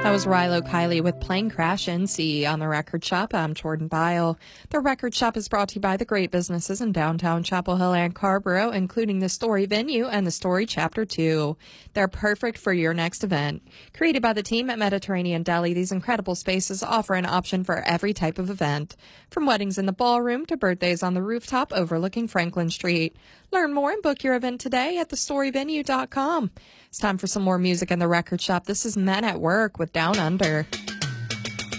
That was Rilo Kiley with Plane Crash NC on The Record Shop. I'm Jordan Bile. The Record Shop is brought to you by the great businesses in downtown Chapel Hill and Carrboro, including the Story Venue and the Story Chapter 2. They're perfect for your next event. Created by the team at Mediterranean Deli, these incredible spaces offer an option for every type of event, from weddings in the ballroom to birthdays on the rooftop overlooking Franklin Street. Learn more and book your event today at thestoryvenue.com. It's time for some more music in the Record Shop. This is Men at Work with Down Under.